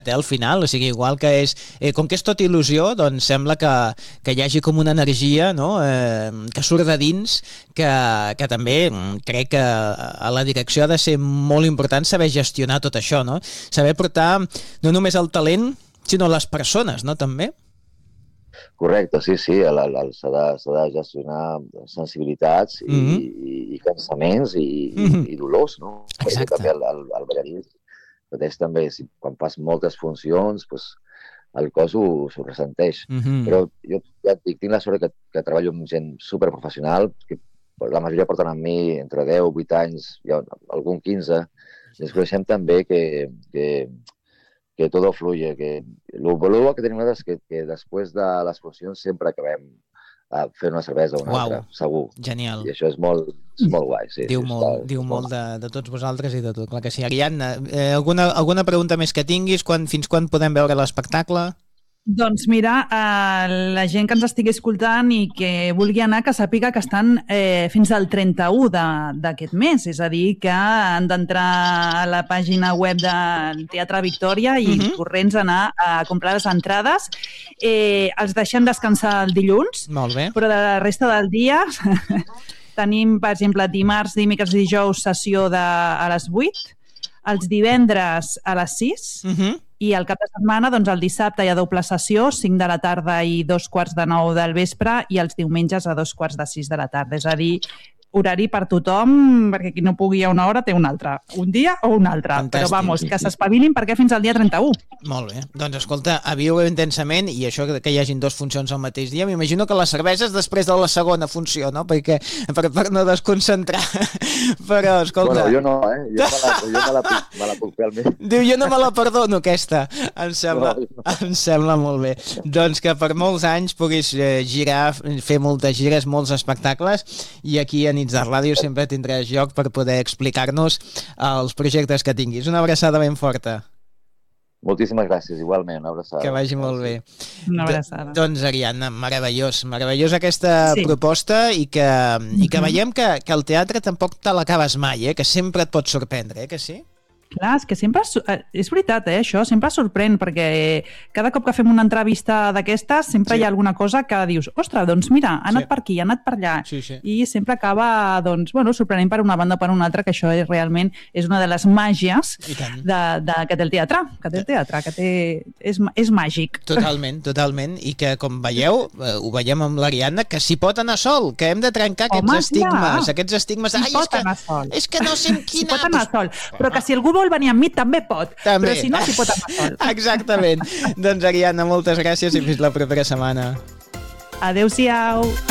al final, o sigui, igual que és com que és tot il·lusió, doncs sembla que hi hagi com una energia, no? Que surt de dins, que també crec que a la direcció ha de ser molt important saber gestionar tot això, no? Saber portar no només el talent, sinó les persones, no? També? Correcte, sí, s'ha de gestionar sensibilitats i cansaments i dolors, no? Exacte. Perquè també el ballarí pateix també, quan fas moltes funcions, doncs, el cos s'ho ressenteix. Però jo ja et dic, tinc la sort que treballo amb gent superprofessional, que la majoria porten amb mi entre 10, 8 anys, algun 15, i ens coneixem també que todo fluye, que lo bo que tenim nosaltres és que després de les funcions sempre acabem fent una cervesa o una altra, segur. Genial. I això és molt guai. Sí, diu molt de tots vosaltres i de tot, clar que sí. Ariadna, alguna pregunta més que tinguis? Fins quan podem veure l'espectacle? Doncs mira, la gent que ens estigui escoltant i que vulgui anar, que sàpiga que estan fins al 31 d'aquest mes, és a dir, que han d'entrar a la pàgina web del Teatre Victòria i corrents anar a comprar les entrades. Els deixem descansar el dilluns, molt bé. Però de la resta del dia tenim, per exemple, dimarts, dimecres i dijous sessió a les 8, els divendres a les 6, i el cap de setmana, doncs el dissabte hi ha doble sessió, 5 de la tarda i 2:45 del vespre, i els diumenges a 5:45 de la tarda. És a dir, horari per tothom, perquè qui no pugui a una hora té una altra. Un dia o un altre. Fantàstic. Però vamos, que s'espavilin perquè fins al dia 31. Molt bé. Doncs escolta, a viure intensament, i això que hi hagin 2 funcions al mateix dia, m'imagino que les cerveses després de la segona funció, no? Perquè per no desconcentrar. Però, escolta... Bueno, jo no, Jo me la puc fer al mig. Diu, jo no me la perdono, aquesta. Em sembla molt bé. Doncs que per molts anys puguis girar, fer moltes gires, molts espectacles, i aquí a Nits de Ràdio sempre tindràs lloc per poder explicar-nos els projectes que tinguis. Una abraçada ben forta. Moltíssimes gràcies, igualment, una abraçada. Que vagi molt bé. Una abraçada. Doncs, Ariadna, meravellós aquesta proposta i que veiem que el teatre tampoc te l'acabes mai, que sempre et pot sorprendre, que sí? Clar, és que sempre... És veritat, això sempre sorprèn, perquè cada cop que fem una entrevista d'aquestes sempre hi ha alguna cosa que dius, ostres, doncs mira, ha anat per aquí, ha anat per allà, i sempre acaba, doncs, sorprenent per una banda o per una altra, que això realment és una de les màgies que té el teatre, és màgic. Totalment, i que com veieu, ho veiem amb l'Ariadna, que s'hi pot anar sol, que hem de trencar aquests estigmes, és que no sé amb quina... S'hi pot anar sol, però que si algú vol venir amb mi també pot, però si no s'hi pot anar sol. Exactament. Doncs Ariadna, moltes gràcies i fins la propera setmana. Adéu-siau.